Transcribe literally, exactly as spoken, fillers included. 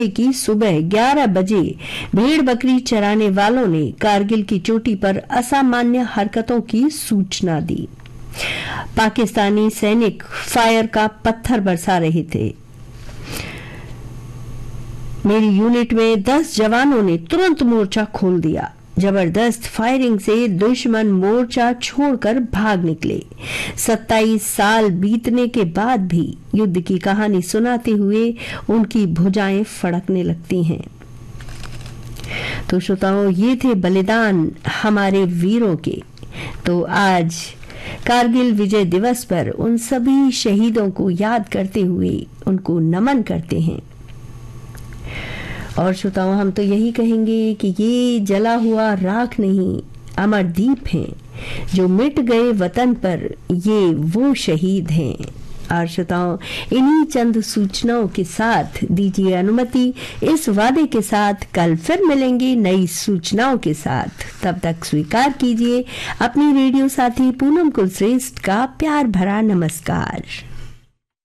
की सुबह ग्यारह बजे भेड़ बकरी चराने वालों ने कारगिल की चोटी पर असामान्य हरकतों की सूचना दी। पाकिस्तानी सैनिक फायर का पत्थर बरसा रहे थे। मेरी यूनिट में दस जवानों ने तुरंत मोर्चा खोल दिया। जबरदस्त फायरिंग से दुश्मन मोर्चा छोड़कर भाग निकले। सत्ताईस साल बीतने के बाद भी युद्ध की कहानी सुनाते हुए उनकी भुजाएं फड़कने लगती हैं। तो श्रोताओं, ये थे बलिदान हमारे वीरों के। तो आज कारगिल विजय दिवस पर उन सभी शहीदों को याद करते हुए उनको नमन करते हैं। और श्रोताओं, हम तो यही कहेंगे कि ये जला हुआ राख नहीं, अमर दीप हैं जो मिट गए वतन पर, ये वो शहीद हैं। और श्रोताओं, इन्हीं चंद सूचनाओं के साथ दीजिए अनुमति, इस वादे के साथ कल फिर मिलेंगे नई सूचनाओं के साथ। तब तक स्वीकार कीजिए अपनी रेडियो साथी पूनम कुलश्रेष्ठ का प्यार भरा नमस्कार।